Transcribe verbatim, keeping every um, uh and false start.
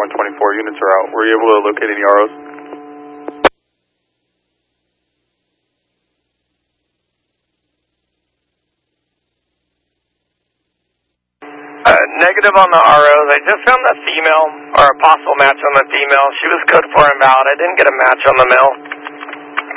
one twenty-four, units are out. Were you able to locate any R Os? Uh, negative on the R Os. I just found the female, or a possible match on the female. She was code four invalid. I didn't get a match on the male.